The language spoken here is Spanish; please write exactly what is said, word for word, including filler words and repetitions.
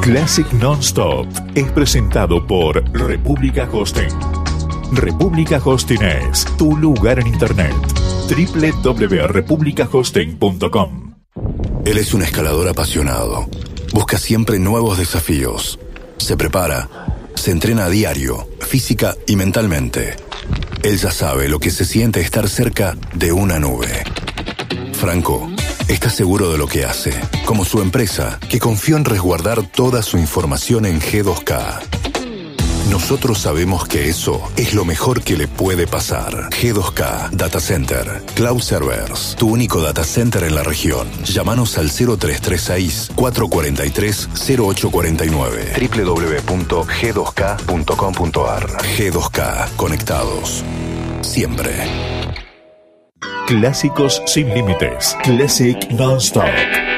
Classic Nonstop es presentado por República Hosting. República Hosting es tu lugar en Internet. doble u doble u doble u punto república hosting punto com. Él es un escalador apasionado. Busca siempre nuevos desafíos. Se prepara, se entrena a diario, física y mentalmente. Él ya sabe lo que se siente estar cerca de una nube. Franco está seguro de lo que hace, como su empresa, que confió en resguardar toda su información en G dos K. Nosotros sabemos que eso es lo mejor que le puede pasar. G dos K Data Center, Cloud Servers, tu único data center en la región. Llámanos al cero tres tres seis, cuatro cuatro tres, cero ocho cuatro nueve. doble u doble u doble u punto g dos k punto com punto a r. G dos K, conectados siempre. Clásicos sin límites. Classic Nonstop.